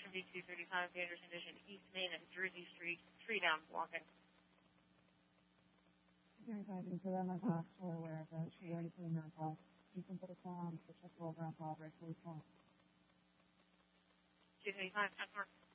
7235, dangerous condition, East Main and Jersey Street, tree down, walking. 235, for them, I've asked, we're aware of the tree already putting that off. You can put a call on the check over on Bob, right, so we call. 235,